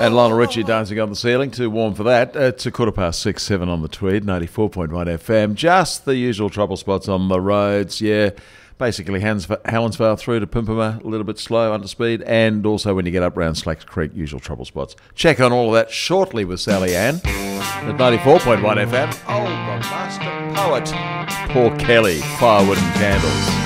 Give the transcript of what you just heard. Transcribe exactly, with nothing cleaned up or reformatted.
And Lionel Richie dancing on the ceiling, too warm for that. It's a quarter past six, seven on the Tweed, ninety-four point one F M. Just the usual trouble spots on the roads, yeah. Basically, Helensvale through to Pimpama, a little bit slow, under speed, and also when you get up around Slacks Creek, usual trouble spots. Check on all of that shortly with Sally Ann at ninety-four point one F M. Oh, the master poet, Paul Kelly, Firewood and Candles.